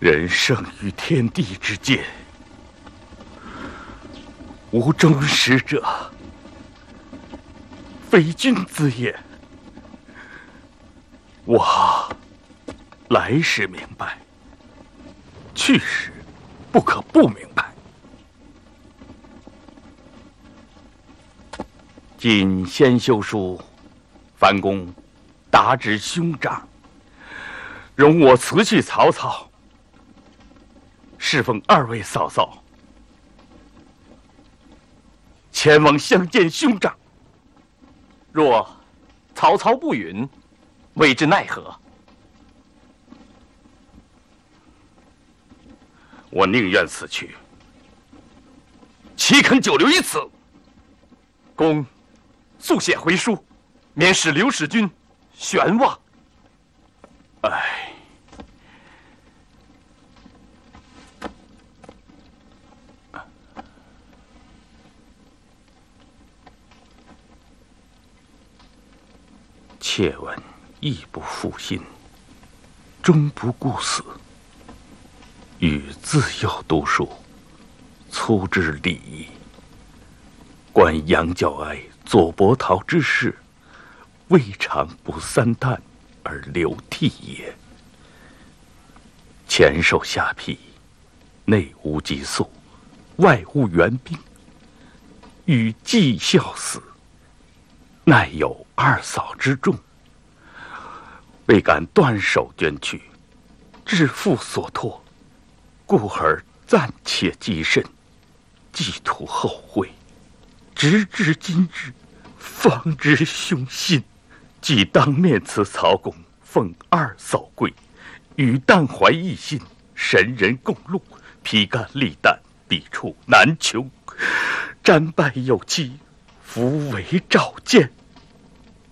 人生于天地之间，无忠实者，非君子也。我来时明白，去时不可不明白。今先修书，樊公达之兄长，容我辞去曹操，侍奉二位嫂嫂，前往相见兄长。 若曹操不允，为之奈何？ 我宁愿死去，岂肯久留于此？ 公速写回书，免使刘使君悬望。 唉，妾闻义不负心，终不顾死。欲自幼读书，粗知礼义。观杨教哀、左伯桃之事，未尝不三叹而流涕也。前受下邳，内无激素，外无援兵，与季孝死，奈有二嫂之重，未敢断手捐躯，致父所托，故而暂且积甚，寄图后会。直至今日，方知凶心。即当面辞曹公，奉二嫂贵，与但怀一心，神人共戮，披肝沥胆，抵触难穷。战败有期，弗为召见。